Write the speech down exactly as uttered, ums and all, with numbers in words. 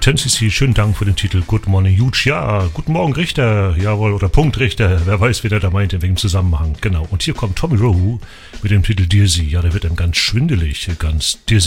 ten C C, schönen Dank für den Titel Good Morning Huge. Ja, guten Morgen Richter, jawohl, oder Punkt Richter, wer weiß, wie der da meint, in welchem Zusammenhang. Genau, und hier kommt Tommy Rowe mit dem Titel Dizzy. Ja, der wird einem ganz schwindelig, ganz dizzy.